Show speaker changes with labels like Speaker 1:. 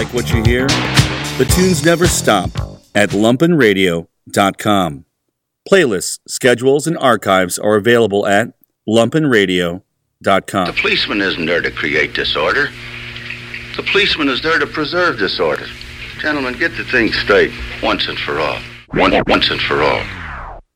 Speaker 1: Like what you hear? The tunes never stop at lumpenradio.com. Playlists, schedules, and archives are available at lumpenradio.com.
Speaker 2: The policeman isn't there to create disorder. The policeman is there to preserve disorder. Gentlemen, get the thing straight once and for all. Once and for all.